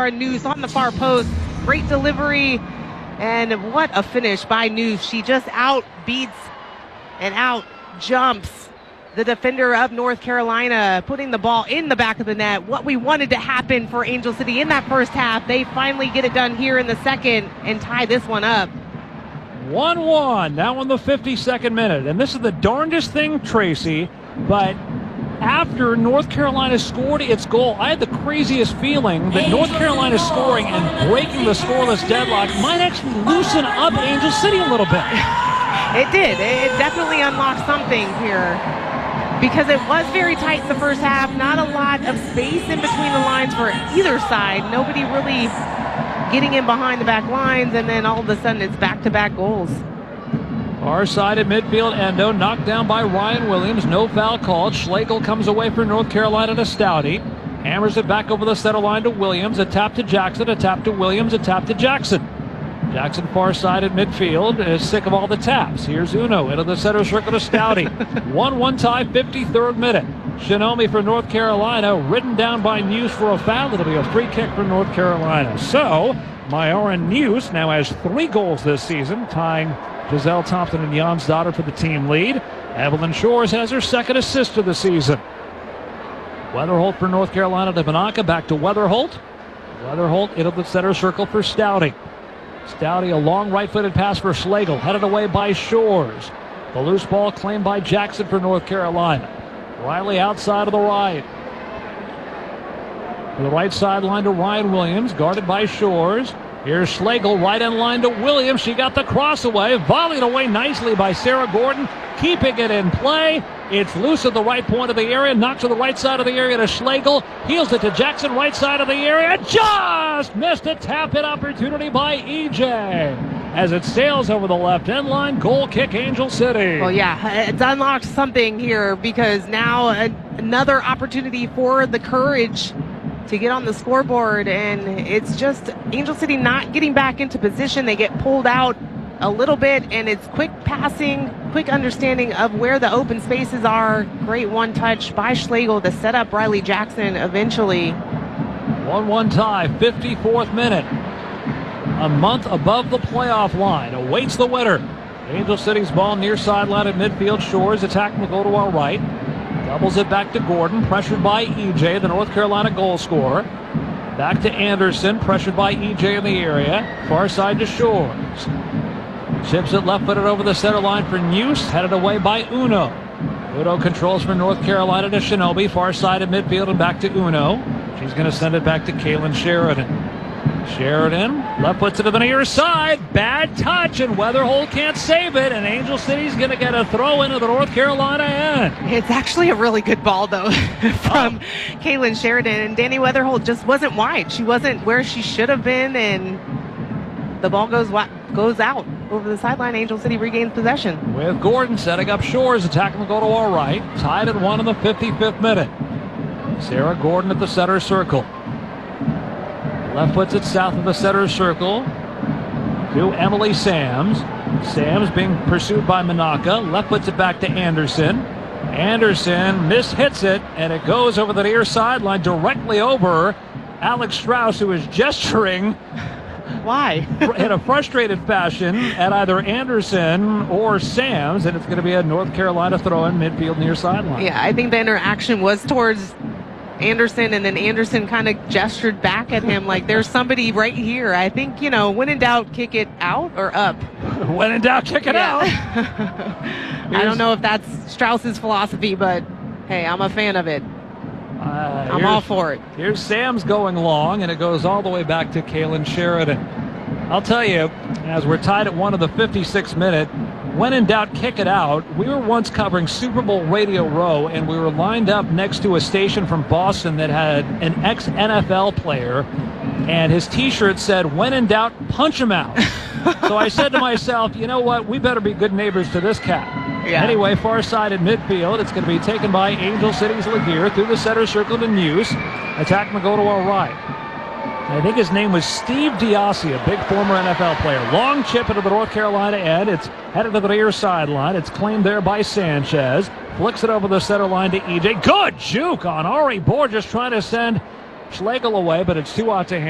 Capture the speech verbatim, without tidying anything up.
Aaron News on the far post. Great delivery. And what a finish by News. She just out beats and out jumps the defender of North Carolina, putting the ball in the back of the net. What we wanted to happen for Angel City in that first half, they finally get it done here in the second and tie this one up. one one, now in the fifty-second minute. And this is the darndest thing, Tracy, but after North Carolina scored its goal, I had the craziest feeling that North Carolina scoring and breaking the scoreless deadlock might actually loosen up Angel City a little bit. It did. It definitely unlocked something here, because it was very tight in the first half. Not a lot of space in between the lines for either side. Nobody really getting in behind the back lines, and then all of a sudden it's back-to-back goals. Far side at midfield, Endo knocked down by Ryan Williams. No foul called. Schlegel comes away for North Carolina to Stouty. Hammers it back over the center line to Williams. A tap to Jackson. A tap to Williams. A tap to Jackson. Jackson far side at midfield is sick of all the taps. Here's Uno into the center circle to Stouty. one one tie, fifty-third minute. Shinomi for North Carolina, ridden down by News for a foul. It'll be a free kick for North Carolina. So, Myara News now has three goals this season, tying Giselle Thompson and Jan's daughter for the team lead. Evelyn Shores has her second assist of the season. Weatherholt for North Carolina to Banaka, back to Weatherholt. Weatherholt into the center circle for Stouty. Stouty, a long right-footed pass for Schlegel, headed away by Shores. The loose ball claimed by Jackson for North Carolina. Riley outside of the right. To the right sideline to Ryan Williams, guarded by Shores. Here's Schlegel, right in line to Williams. She got the cross away, volleyed away nicely by Sarah Gordon, keeping it in play. It's loose at the right point of the area, knocks to the right side of the area to Schlegel, heels it to Jackson, right side of the area, just missed a tap-in opportunity by E J. As it sails over the left end line, goal kick Angel City. Well, yeah, it's unlocked something here, because now a, another opportunity for the Courage to get on the scoreboard, and it's just Angel City not getting back into position. They get pulled out a little bit, and it's quick passing, quick understanding of where the open spaces are. Great one touch by Schlegel to set up Riley Jackson eventually. one one tie, fifty-fourth minute. A month above the playoff line awaits the winner. Angel City's ball near sideline at midfield. Shores attacking the goal to our right. Doubles it back to Gordon, pressured by E J, the North Carolina goal scorer. Back to Anderson, pressured by E J in the area. Far side to Shores. Chips it left-footed over the center line for News, headed away by Uno. Uno controls for North Carolina to Shinobi, far side of midfield and back to Uno. She's going to send it back to Kaylin Sheridan. Sheridan left puts it to the near side. Bad touch, and Weatherholt can't save it, and Angel City's going to get a throw into the North Carolina end. It's actually a really good ball, though, from oh. Kaylin Sheridan, and Danny Weatherholt just wasn't wide. She wasn't where she should have been, and the ball goes goes out over the sideline. Angel City regains possession. With Gordon setting up Shores, attacking the goal to our right. Tied at one in the fifty-fifth minute. Sarah Gordon at the center circle. Left puts it south of the center circle to Emily Sams. Sams being pursued by Manaka. Left puts it back to Anderson. Anderson mishits it, and it goes over the near sideline directly over Alex Strauss, who is gesturing. Why? in a frustrated fashion at either Anderson or Sams, and it's going to be a North Carolina throw in midfield near sideline. Yeah, I think the interaction was towards Anderson, and then Anderson kind of gestured back at him like there's somebody right here. I think, you know, when in doubt, kick it out or up. When in doubt, kick it yeah. out. I don't know if that's Strauss's philosophy, but hey, I'm a fan of it. Uh, I'm all for it. Here's Sam's going long, and it goes all the way back to Kaylin Sheridan. I'll tell you, as we're tied at one of the fifty-sixth minute, when in doubt, kick it out. We were once covering Super Bowl Radio Row, and we were lined up next to a station from Boston that had an ex-N F L player, and his T-shirt said, "When in doubt, punch him out." So I said to myself, you know what, we better be good neighbors to this cat. Yeah. Anyway, far side at midfield. It's going to be taken by Angel City's Laguerre through the center circle to News. Attacking the goal to our right. I think his name was Steve Diassi, a big former N F L player. Long chip into the North Carolina end. It's headed to the near sideline. It's claimed there by Sanchez. Flicks it over the center line to E J. Good juke on Ari Borges, trying to send Schlegel away, but it's too out to hand.